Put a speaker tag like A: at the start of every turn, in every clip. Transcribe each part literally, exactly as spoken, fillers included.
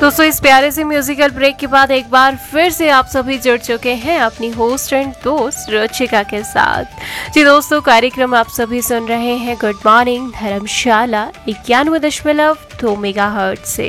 A: दोस्तों इस प्यारे से म्यूजिकल ब्रेक के बाद एक बार फिर से आप सभी जुड़ चुके हैं अपनी होस्ट एंड दोस्त रुचिका के साथ। जी दोस्तों, कार्यक्रम आप सभी सुन रहे हैं गुड मॉर्निंग धर्मशाला इक्यानवे दशमलव दो मेगा हर्ट्ज से।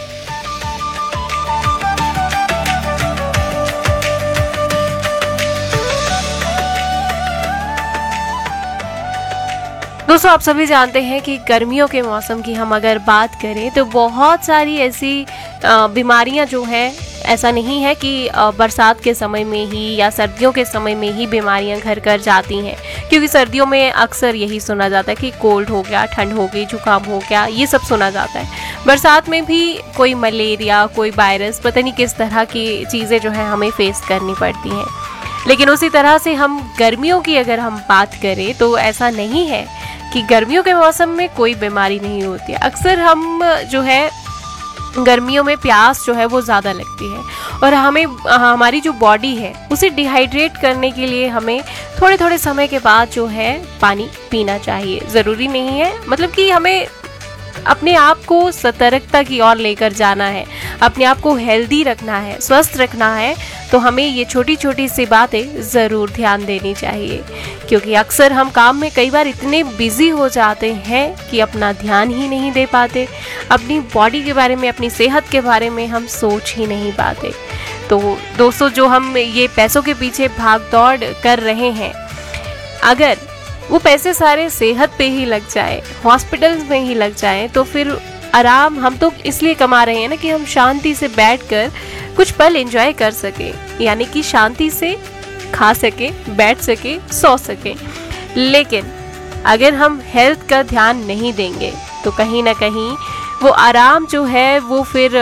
A: दोस्तों आप सभी जानते हैं कि गर्मियों के मौसम की हम अगर बात करें तो बहुत सारी ऐसी बीमारियां जो हैं, ऐसा नहीं है कि बरसात के समय में ही या सर्दियों के समय में ही बीमारियां घर घर जाती हैं, क्योंकि सर्दियों में अक्सर यही सुना जाता है कि कोल्ड हो गया, ठंड हो गई, जुकाम हो गया, ये सब सुना जाता है। बरसात में भी कोई मलेरिया, कोई वायरस, पता नहीं किस तरह की चीज़ें जो है हमें फेस करनी पड़ती हैं। लेकिन उसी तरह से हम गर्मियों की अगर हम बात करें तो ऐसा नहीं है कि गर्मियों के मौसम में कोई बीमारी नहीं होती है। अक्सर हम जो है गर्मियों में प्यास जो है वो ज़्यादा लगती है और हमें हमारी जो बॉडी है उसे डिहाइड्रेट करने के लिए हमें थोड़े थोड़े समय के बाद जो है पानी पीना चाहिए। ज़रूरी नहीं है, मतलब कि हमें अपने आप को सतर्कता की ओर लेकर जाना है, अपने आप को हेल्दी रखना है, स्वस्थ रखना है, तो हमें ये छोटी छोटी सी बातें ज़रूर ध्यान देनी चाहिए। क्योंकि अक्सर हम काम में कई बार इतने बिजी हो जाते हैं कि अपना ध्यान ही नहीं दे पाते, अपनी बॉडी के बारे में, अपनी सेहत के बारे में हम सोच ही नहीं पाते। तो दोस्तों, जो हम ये पैसों के पीछे भाग दौड़ कर रहे हैं, अगर वो पैसे सारे सेहत पे ही लग जाए, हॉस्पिटल्स में ही लग जाए, तो फिर आराम हम तो इसलिए कमा रहे हैं ना कि हम शांति से बैठकर कुछ पल एंजॉय कर सके, यानी कि शांति से खा सके, बैठ सके, सो सके। लेकिन अगर हम हेल्थ का ध्यान नहीं देंगे तो कहीं ना कहीं वो आराम जो है वो फिर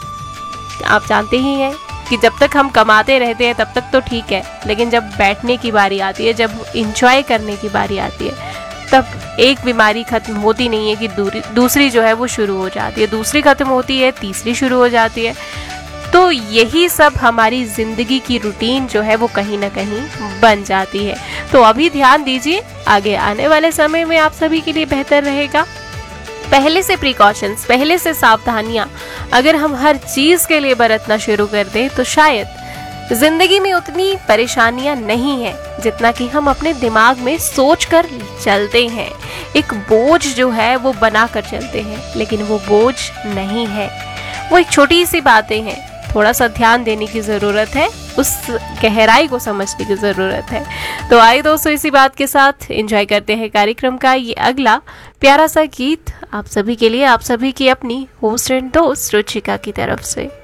A: आप जानते ही हैं कि जब तक हम कमाते रहते हैं तब तक तो ठीक है, लेकिन जब बैठने की बारी आती है, जब इंजॉय करने की बारी आती है, तब एक बीमारी खत्म होती नहीं है कि दूसरी जो है वो शुरू हो जाती है, दूसरी खत्म होती है, तीसरी शुरू हो जाती है। तो यही सब हमारी ज़िंदगी की रूटीन जो है वो कहीं ना कहीं बन जाती है। तो अभी ध्यान दीजिए, आगे आने वाले समय में आप सभी के लिए बेहतर रहेगा। पहले से प्रिकॉशंस, पहले से सावधानियां अगर हम हर चीज़ के लिए बरतना शुरू कर दें तो शायद ज़िंदगी में उतनी परेशानियां नहीं है जितना कि हम अपने दिमाग में सोच कर चलते हैं। एक बोझ जो है वो बना कर चलते हैं, लेकिन वो बोझ नहीं है, वो एक छोटी सी बातें हैं। थोड़ा सा ध्यान देने की ज़रूरत है, उस गहराई को समझने की ज़रूरत है। तो आइए दोस्तों, इसी बात के साथ एंजॉय करते हैं कार्यक्रम का ये अगला प्यारा सा गीत आप सभी के लिए, आप सभी की अपनी होस्ट एंड दोस्त रुचिका की तरफ से।